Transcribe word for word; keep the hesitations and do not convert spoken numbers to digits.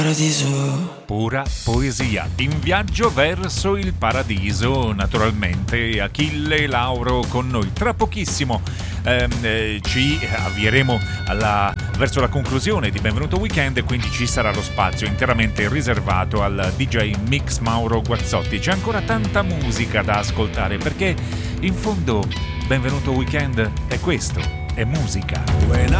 Paradiso. Pura poesia, in viaggio verso il paradiso, naturalmente Achille Lauro con noi. Tra pochissimo ehm, eh, ci avvieremo alla, verso la conclusione di Benvenuto Weekend e quindi ci sarà lo spazio interamente riservato al D J Mix Mauro Guazzotti. C'è ancora tanta musica da ascoltare perché in fondo Benvenuto Weekend è questo, è musica. When